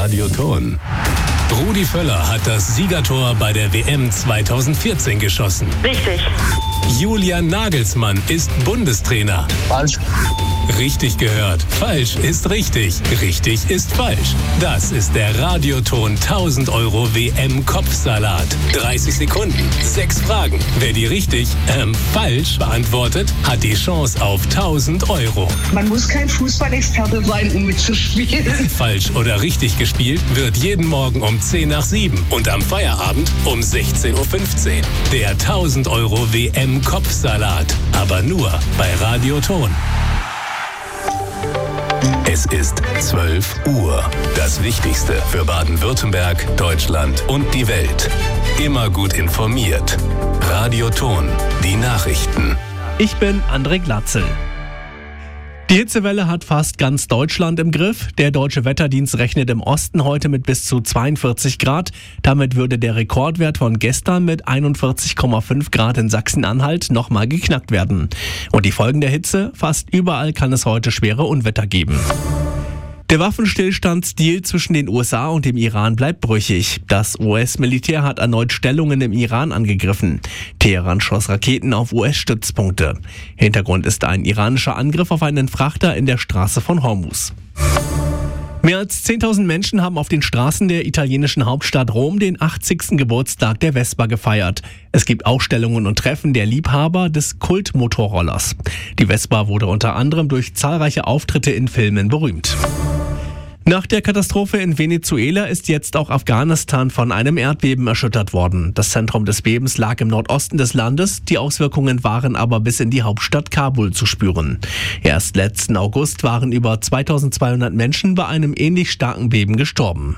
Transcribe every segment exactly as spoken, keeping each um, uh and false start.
Radioton. Rudi Völler hat das Siegertor bei der W M zweitausendvierzehn geschossen. Richtig. Julian Nagelsmann ist Bundestrainer. Falsch. Richtig gehört. Falsch ist richtig. Richtig ist falsch. Das ist der Radioton tausend Euro W M-Kopfsalat. dreißig Sekunden, sechs Fragen. Wer die richtig, ähm, falsch beantwortet, hat die Chance auf tausend Euro. Man muss kein Fußballexperte sein, um mitzuspielen. Falsch oder richtig gespielt wird jeden Morgen um zehn nach sieben und am Feierabend um sechzehn Uhr fünfzehn. Der tausend Euro W M-Kopfsalat. Aber nur bei Radioton. Es ist zwölf Uhr. Das Wichtigste für Baden-Württemberg, Deutschland und die Welt. Immer gut informiert. Radioton. Die Nachrichten. Ich bin André Glatzel. Die Hitzewelle hat fast ganz Deutschland im Griff. Der Deutsche Wetterdienst rechnet im Osten heute mit bis zu zweiundvierzig Grad. Damit würde der Rekordwert von gestern mit einundvierzig Komma fünf Grad in Sachsen-Anhalt nochmal geknackt werden. Und die Folgen der Hitze? Fast überall kann es heute schwere Unwetter geben. Der Waffenstillstandsdeal zwischen den U S A und dem Iran bleibt brüchig. Das U S-Militär hat erneut Stellungen im Iran angegriffen. Teheran schoss Raketen auf U S-Stützpunkte. Hintergrund ist ein iranischer Angriff auf einen Frachter in der Straße von Hormuz. Mehr als zehntausend Menschen haben auf den Straßen der italienischen Hauptstadt Rom den achtzigsten Geburtstag der Vespa gefeiert. Es gibt Ausstellungen und Treffen der Liebhaber des Kultmotorrollers. Die Vespa wurde unter anderem durch zahlreiche Auftritte in Filmen berühmt. Nach der Katastrophe in Venezuela ist jetzt auch Afghanistan von einem Erdbeben erschüttert worden. Das Zentrum des Bebens lag im Nordosten des Landes, die Auswirkungen waren aber bis in die Hauptstadt Kabul zu spüren. Erst letzten August waren über zweitausendzweihundert Menschen bei einem ähnlich starken Beben gestorben.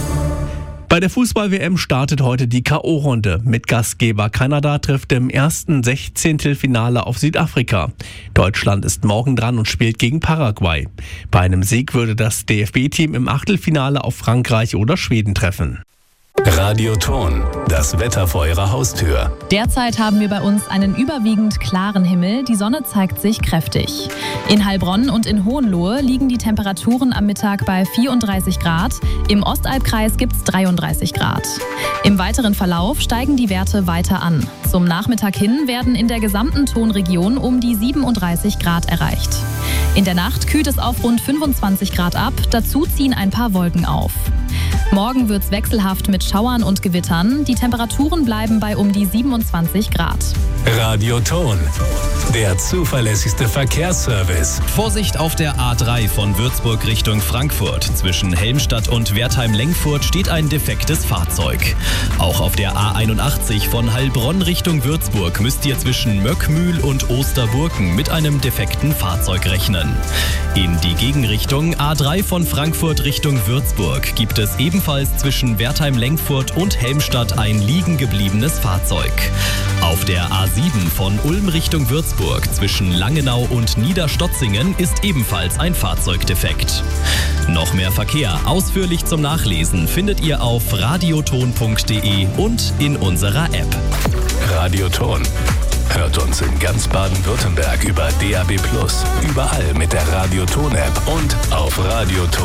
Bei der Fußball-W M startet heute die K O-Runde. Mit Gastgeber Kanada trifft im ersten Sechzehntelfinale auf Südafrika. Deutschland ist morgen dran und spielt gegen Paraguay. Bei einem Sieg würde das D F B-Team im Achtelfinale auf Frankreich oder Schweden treffen. Radioton. Das Wetter vor Ihrer Haustür. Derzeit haben wir bei uns einen überwiegend klaren Himmel. Die Sonne zeigt sich kräftig. In Heilbronn und in Hohenlohe liegen die Temperaturen am Mittag bei vierunddreißig Grad. Im Ostalbkreis gibt es dreiunddreißig Grad. Im weiteren Verlauf steigen die Werte weiter an. Zum Nachmittag hin werden in der gesamten Tonregion um die siebenunddreißig Grad erreicht. In der Nacht kühlt es auf rund fünfundzwanzig Grad ab. Dazu ziehen ein paar Wolken auf. Morgen wird es wechselhaft mit Schauern und Gewittern. Die Temperaturen bleiben bei um die siebenundzwanzig Grad. Radioton. Der zuverlässigste Verkehrsservice. Vorsicht auf der A drei von Würzburg Richtung Frankfurt. Zwischen Helmstadt und Wertheim-Lengfurt steht ein defektes Fahrzeug. Auch auf der A einundachtzig von Heilbronn Richtung Würzburg müsst ihr zwischen Möckmühl und Osterburken mit einem defekten Fahrzeug rechnen. In die Gegenrichtung A drei von Frankfurt Richtung Würzburg gibt es ebenfalls zwischen Wertheim-Lengfurt und Helmstadt ein liegen gebliebenes Fahrzeug. Auf der A sieben von Ulm Richtung Würzburg zwischen Langenau und Niederstotzingen ist ebenfalls ein Fahrzeug defekt. Noch mehr Verkehr ausführlich zum Nachlesen findet ihr auf radioton punkt de und in unserer App. Radioton. Hört uns in ganz Baden-Württemberg über D A B plus, überall mit der Radioton-App und auf radioton